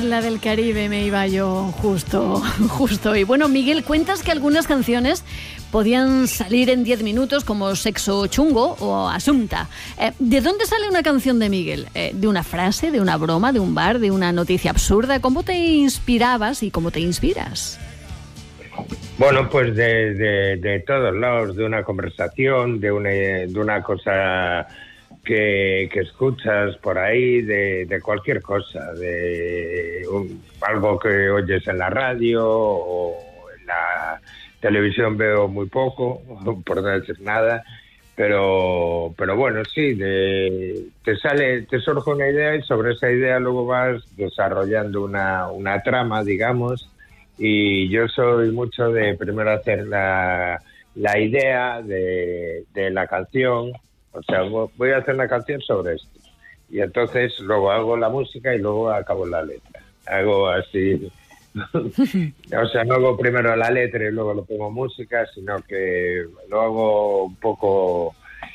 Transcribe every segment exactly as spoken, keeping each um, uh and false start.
isla del Caribe me iba yo justo, justo. Y bueno, Miguel, cuentas que algunas canciones podían salir en diez minutos, como Sexo Chungo o Asunta. Eh, ¿De dónde sale una canción de Miguel? Eh, ¿De una frase, de una broma, de un bar, de una noticia absurda? ¿Cómo te inspirabas y cómo te inspiras? Bueno, pues de, de, de todos lados, de una conversación, de una, de una cosa que, que escuchas por ahí, de, de cualquier cosa, de un, algo que oyes en la radio o en la televisión veo muy poco, por no decir nada, pero pero bueno, sí, de, te sale, te surge una idea y sobre esa idea luego vas desarrollando una, una trama, digamos. Y yo soy mucho de primero hacer la, la idea de, de la canción, o sea, voy a hacer una canción sobre esto. Y entonces luego hago la música y luego acabo la letra. Hago así, o sea, no hago primero la letra y luego lo pongo música, sino que lo hago un poco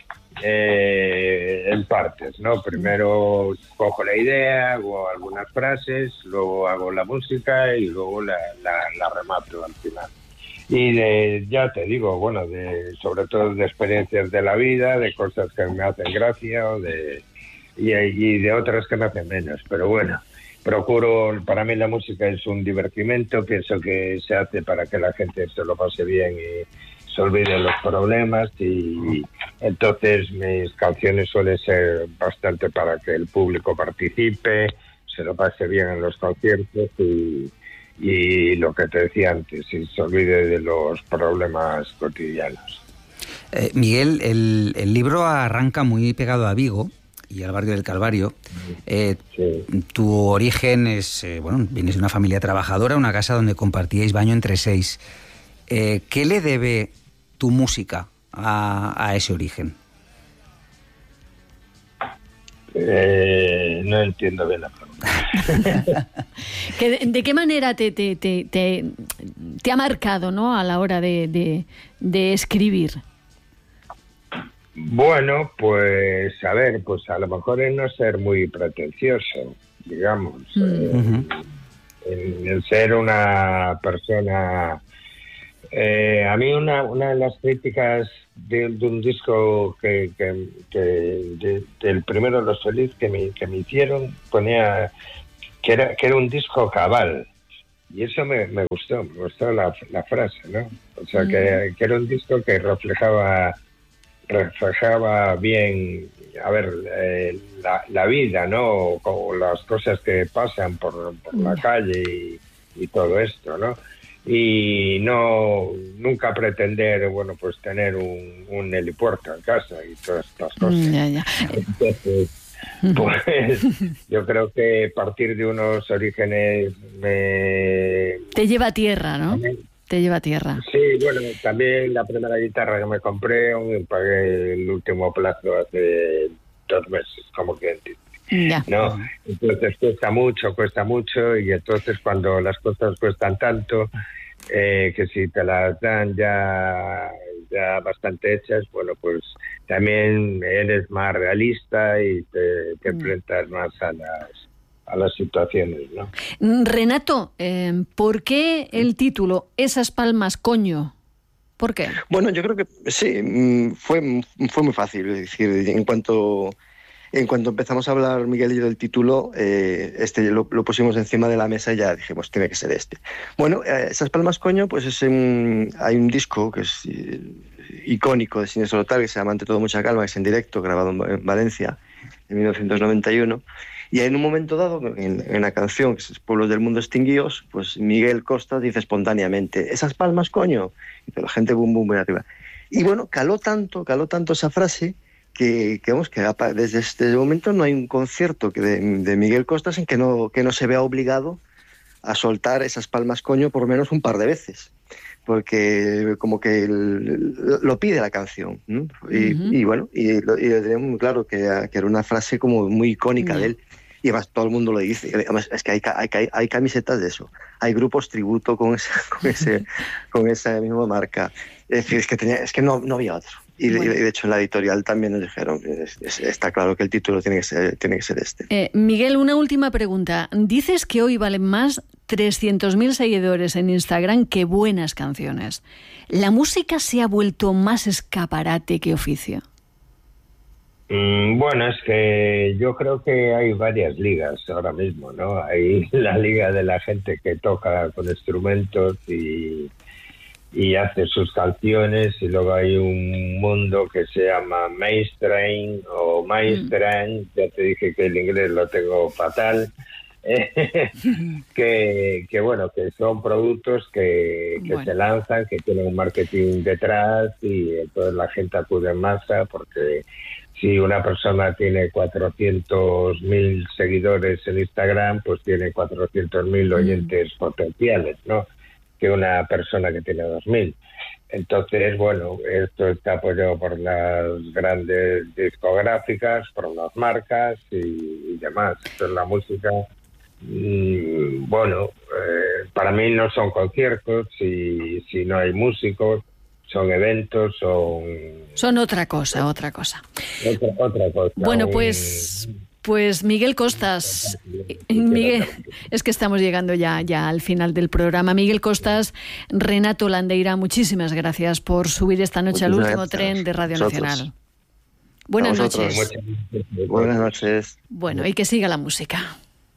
eh, en partes, ¿no? Primero cojo la idea, hago algunas frases, luego hago la música y luego la, la, la remato al final. Y de, ya te digo, bueno, de, sobre todo de experiencias de la vida, de cosas que me hacen gracia o de, y, y de otras que me hacen menos, pero bueno, procuro, para mí la música es un divertimento, pienso que se hace para que la gente se lo pase bien y se olviden los problemas, y entonces mis canciones suelen ser bastante para que el público participe, se lo pase bien en los conciertos y, y lo que te decía antes, y se olvide de los problemas cotidianos. Eh, Miguel, el, el libro arranca muy pegado a Vigo y al barrio del Calvario. Eh, sí. Tu origen es, eh, bueno, vienes de una familia trabajadora, una casa donde compartíais baño entre seis. Eh, ¿Qué le debe tu música a, a ese origen? Eh, no entiendo bien la pregunta. ¿De, ¿De qué manera te, te, te, te, te ha marcado, ¿no?, a la hora de, de, de escribir? Bueno, pues a ver, pues a lo mejor es no ser muy pretencioso, digamos, mm. eh, en, en ser una persona. Eh, a mí una, una de las críticas de, de un disco que, que, que de, del primero de Los Feliz que me, que me hicieron, ponía que era, que era un disco cabal, y eso me, me gustó, me gustó la, la frase, ¿no? O sea, mm. que, que era un disco que reflejaba reflejaba bien, a ver, eh, la, la vida, ¿no? Como las cosas que pasan por, por la calle y, y todo esto, ¿no? Y no nunca pretender, bueno, pues tener un, un helipuerto en casa y todas estas cosas. Ya, ya. Entonces, pues yo creo que partir de unos orígenes me... te lleva a tierra, ¿no? También, te lleva a tierra. Sí, bueno, también la primera guitarra que me compré, pagué el último plazo hace dos meses, como que ya. ¿no? Entonces cuesta mucho, cuesta mucho, y entonces cuando las cosas cuestan tanto, eh, que si te las dan ya, ya bastante hechas, bueno, pues también eres más realista y te, te enfrentas más a las, a las situaciones, ¿no? Renato, eh, ¿por qué el título Esas palmas, coño? ¿Por qué? Bueno, yo creo que sí, fue, fue muy fácil, es decir, en cuanto... En cuanto empezamos a hablar, Miguel y yo, del título, eh, este lo, lo pusimos encima de la mesa y ya dijimos, tiene que ser este. Bueno, eh, Esas palmas, coño, pues es un, hay un disco que es eh, icónico de Cine Solotal, que se llama Ante todo mucha calma, que es en directo, grabado en, en Valencia, en mil novecientos noventa y uno. Y en un momento dado, en, en la canción, que es Pueblos del Mundo Extinguidos, pues Miguel Costa dice espontáneamente, Esas palmas, coño. Y la gente bum, bum, bum, arriba. Y bueno, caló tanto, caló tanto esa frase, que, que, vamos, que desde este momento no hay un concierto que de, de Miguel Costas en que no, que no se vea obligado a soltar esas palmas, coño, por lo menos un par de veces, porque como que el, lo pide la canción, ¿no? Y, uh-huh. y bueno, y lo, y lo tenemos muy claro que, que era una frase como muy icónica uh-huh. de él, y además todo el mundo lo dice. Además, es que hay, hay, hay camisetas de eso, hay grupos tributo con, ese, con, ese, con esa misma marca. Es decir, es que, tenía, es que no, no había otro. Y, bueno. y de hecho en la editorial también nos dijeron que es, es, está claro que el título tiene que ser, tiene que ser este. Eh, Miguel, una última pregunta. Dices que hoy valen más trescientos mil seguidores en Instagram que buenas canciones. ¿La música se ha vuelto más escaparate que oficio? Mm, bueno, es que yo creo que hay varias ligas ahora mismo, ¿no? Hay la liga de la gente que toca con instrumentos y, y hace sus canciones, y luego hay un mundo que se llama mainstream o mainstream, mm. ya te dije que el inglés lo tengo fatal, que, que bueno, que son productos que, que bueno. se lanzan, que tienen un marketing detrás, y entonces la gente acude en masa, porque si una persona tiene cuatrocientos mil seguidores en Instagram, pues tiene cuatrocientos mil oyentes mm. potenciales, ¿no? Que una persona que tiene dos mil. Entonces, bueno, esto está apoyado por las grandes discográficas, por las marcas y, y demás. Entonces, la música, mmm, bueno, eh, para mí no son conciertos si, si no hay músicos. Son eventos, son... Son otra cosa, otra cosa. Otra, otra cosa. Bueno, pues... Pues Miguel Costas, Miguel, es que estamos llegando ya, ya al final del programa. Miguel Costas, Renato Landeira, muchísimas gracias por subir esta noche al último tren de Radio Nacional. Buenas noches. Buenas noches. Bueno, y que siga la música.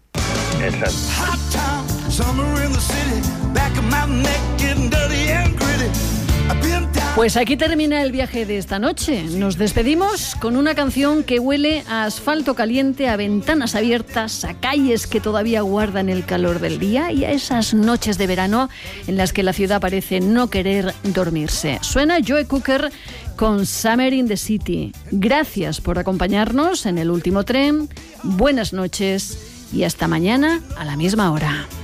Pues aquí termina el viaje de esta noche. Nos despedimos con una canción que huele a asfalto caliente, a ventanas abiertas, a calles que todavía guardan el calor del día y a esas noches de verano en las que la ciudad parece no querer dormirse. Suena Joe Cocker con Summer in the City. Gracias por acompañarnos en el último tren. Buenas noches y hasta mañana a la misma hora.